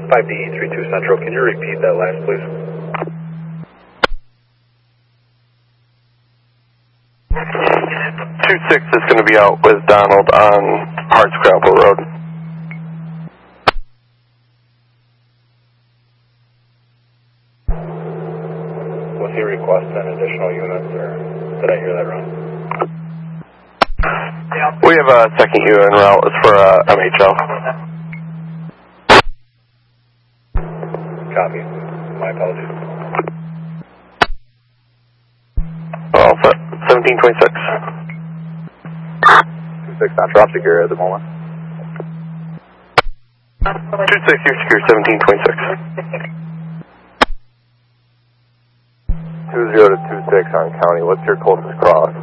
5D32 Central, can you repeat that last, please? 26 is going to be out with Donald on Hardscrabble Road. Was he requesting additional units, or did I hear that wrong? We have a second unit en route. It's for MHL. Copy. My apologies. Oh, 1726. 26 on drop secure at the moment. 26, you're secure, 1726. 20 to 26 on county. What's your closest cross?